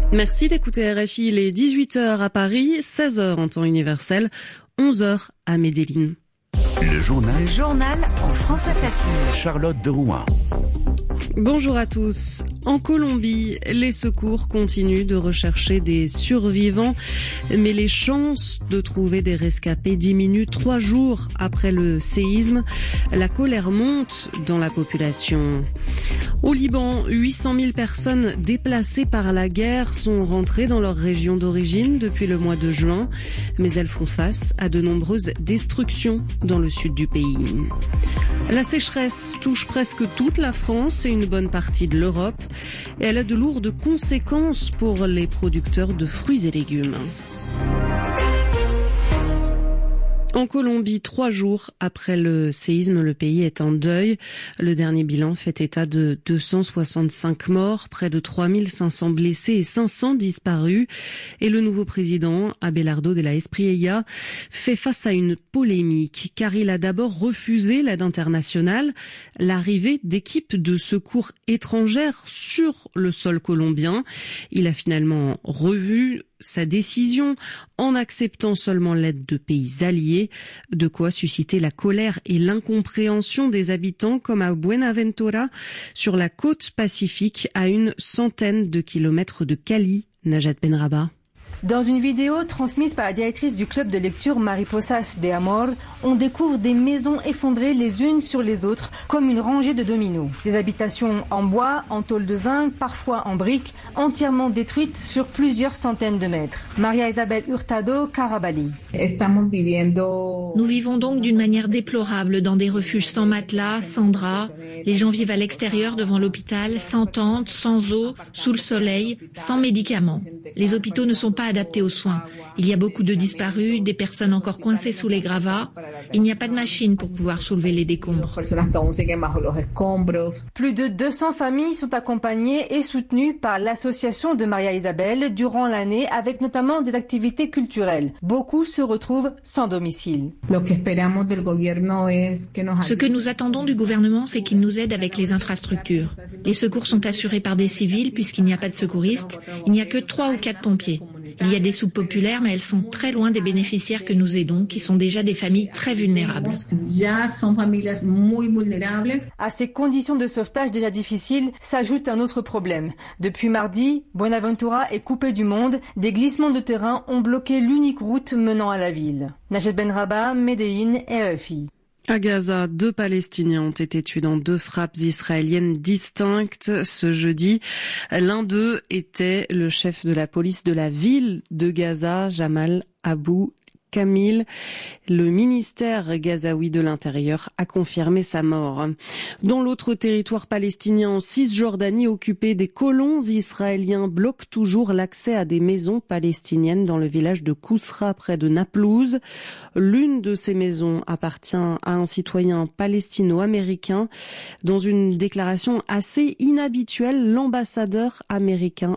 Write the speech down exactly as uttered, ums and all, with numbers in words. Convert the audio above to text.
Merci d'écouter R F I, il est dix-huit heures à Paris, seize heures en temps universel, onze heures à Medellín. Le journal. Le journal en français facile. Charlotte de Rouen. Bonjour à tous. En Colombie, les secours continuent de rechercher des survivants, mais les chances de trouver des rescapés diminuent trois jours après le séisme. La colère monte dans la population. Au Liban, huit cent mille personnes déplacées par la guerre sont rentrées dans leur région d'origine depuis le mois de juin, mais elles font face à de nombreuses destructions dans le sud du pays. La sécheresse touche presque toute la France et une bonne partie de l'Europe, et elle a de lourdes conséquences pour les producteurs de fruits et légumes. En Colombie, trois jours après le séisme, le pays est en deuil. Le dernier bilan fait état de deux cent soixante-cinq morts, près de trois mille cinq cents blessés et cinq cents disparus. Et le nouveau président, Abelardo de la Espriella, fait face à une polémique, car il a d'abord refusé l'aide internationale, l'arrivée d'équipes de secours étrangères sur le sol colombien. Il a finalement revu sa décision en acceptant seulement l'aide de pays alliés, de quoi susciter la colère et l'incompréhension des habitants comme à Buenaventura, sur la côte pacifique à une centaine de kilomètres de Cali. Najat Benraba. Dans une vidéo transmise par la directrice du club de lecture Mariposas de Amor, on découvre des maisons effondrées les unes sur les autres, comme une rangée de dominos. Des habitations en bois, en tôle de zinc, parfois en briques, entièrement détruites sur plusieurs centaines de mètres. Maria Isabel Hurtado Carabali. Nous vivons donc d'une manière déplorable dans des refuges sans matelas, sans draps. Les gens vivent à l'extérieur devant l'hôpital, sans tente, sans eau, sous le soleil, sans médicaments. Les hôpitaux ne sont pas adaptés aux soins. Il y a beaucoup de disparus, des personnes encore coincées sous les gravats. Il n'y a pas de machine pour pouvoir soulever les décombres. Plus de deux cents familles sont accompagnées et soutenues par l'association de Maria Isabel durant l'année, avec notamment des activités culturelles. Beaucoup se retrouvent sans domicile. Ce que nous attendons du gouvernement, c'est qu'il nous aide avec les infrastructures. Les secours sont assurés par des civils puisqu'il n'y a pas de secouristes. Il n'y a que trois ou quatre pompiers. Il y a des soupes populaires, mais elles sont très loin des bénéficiaires que nous aidons, qui sont déjà des familles très vulnérables. À ces conditions de sauvetage déjà difficiles, s'ajoute un autre problème. Depuis mardi, Buenaventura est coupée du monde. Des glissements de terrain ont bloqué l'unique route menant à la ville. Najat Benraba, Medellín, R F I. À Gaza, deux Palestiniens ont été tués dans deux frappes israéliennes distinctes ce jeudi. L'un d'eux était le chef de la police de la ville de Gaza, Jamal Abou Kamil. Le ministère gazaoui de l'Intérieur a confirmé sa mort. Dans l'autre territoire palestinien, en Cisjordanie occupée, des colons israéliens bloquent toujours l'accès à des maisons palestiniennes dans le village de Kousra près de Naplouse. L'une de ces maisons appartient à un citoyen palestino-américain. Dans une déclaration assez inhabituelle, l'ambassadeur américain